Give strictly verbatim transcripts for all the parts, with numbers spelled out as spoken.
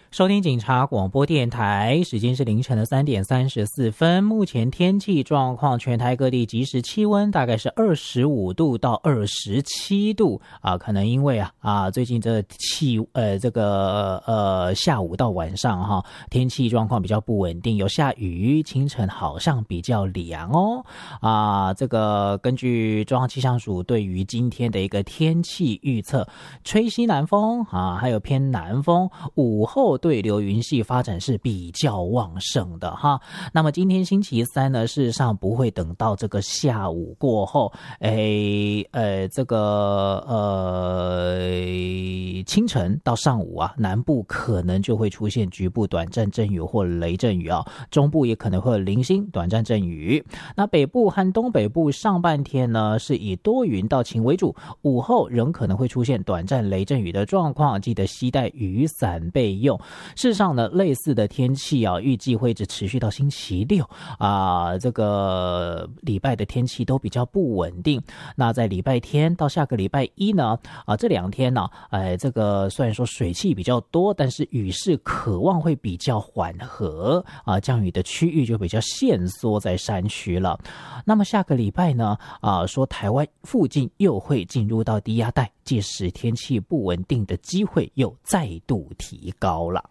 收听警察广播电台，时间是凌晨的三点三十四分。目前天气状况，全台各地即时气温大概是二十五度到二十七度啊，可能因为啊啊最近这气呃这个呃下午到晚上哈，天气状况比较不稳定，有下雨，清晨好像比较凉哦啊。这个根据中央气象署对于今天的一个天气预测，吹西南风啊，还有偏南风，午后对流云系发展是比较旺盛的哈。那么今天星期三呢，事实上不会等到这个下午过后，诶呃这个呃清晨到上午啊，南部可能就会出现局部短暂阵雨或雷阵雨啊，中部也可能会有零星短暂阵雨。那北部和东北部上半天呢是以多云到晴为主，午后仍可能会出现短暂雷阵雨的状况，记得携带雨伞备用。事实上呢，类似的天气啊，预计会一直持续到星期六啊。这个礼拜的天气都比较不稳定。那在礼拜天到下个礼拜一呢，啊，这两天呢，哎，这个虽然说水汽比较多，但是雨势渴望会比较缓和啊，降雨的区域就比较限缩在山区了。那么下个礼拜呢，啊，说台湾附近又会进入到低压带，届时天气不稳定的机会又再度提高了。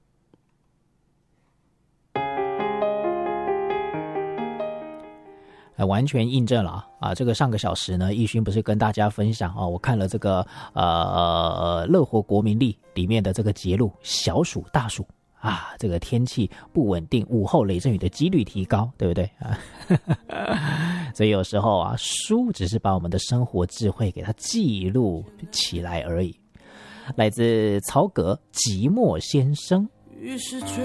完全印证了啊！这个上个小时呢，奕勋不是跟大家分享啊，我看了这个呃乐活国民力里面的这个节录，小暑大暑啊，这个天气不稳定，午后雷阵雨的几率提高，对不对啊？所以有时候啊，书只是把我们的生活智慧给它记录起来而已。来自曹格寂寞先生。